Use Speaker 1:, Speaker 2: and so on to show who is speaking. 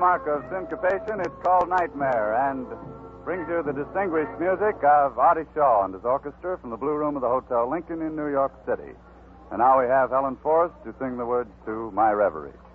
Speaker 1: hallmark of syncopation. It's called Nightmare, and brings you the distinguished music of Artie Shaw and his orchestra from the Blue Room of the Hotel Lincoln in New York City. And now we have Helen Forrest to sing the words to My Reverie.